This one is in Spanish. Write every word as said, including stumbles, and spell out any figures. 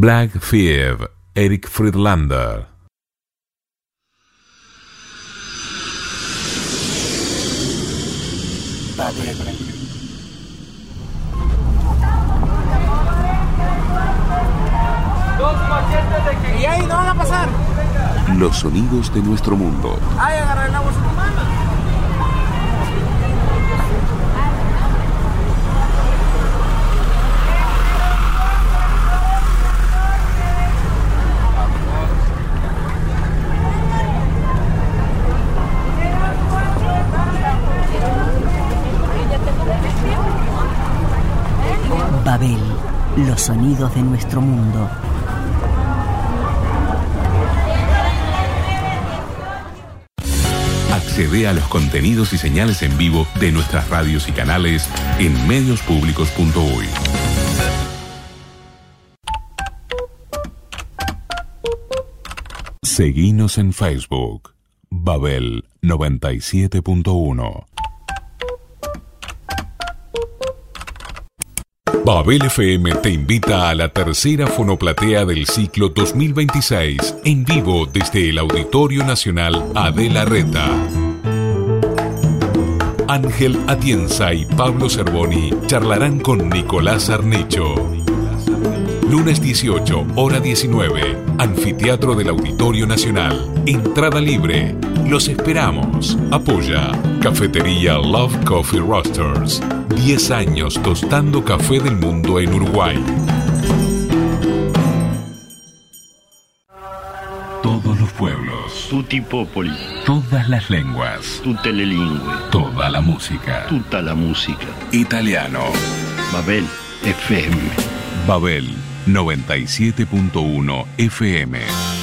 Black Thief, Eric Friedlander. ¿Y ahí no van a pasar? Los sonidos de nuestro mundo. Ay, agarra el agua en tu mano. Babel, los sonidos de nuestro mundo. Accede a los contenidos y señales en vivo de nuestras radios y canales en medios públicos punto uy. Seguinos en Facebook, Babel noventa y siete punto uno. Babel F M te invita a la tercera fonoplatea del ciclo dos mil veintiséis, en vivo desde el Auditorio Nacional Adela Reta. Ángel Atienza y Pablo Cervoni charlarán con Nicolás Arnecho. Lunes dieciocho, hora diecinueve, Anfiteatro del Auditorio Nacional. Entrada libre. Los esperamos. Apoya Cafetería Love Coffee Roasters. diez años tostando café del mundo en Uruguay. Todos los pueblos. Tutti popoli. Todas las lenguas. Tutte le lingue. Toda la música. Tutta la música. Italiano. Babel F M. Babel noventa y siete punto uno F M.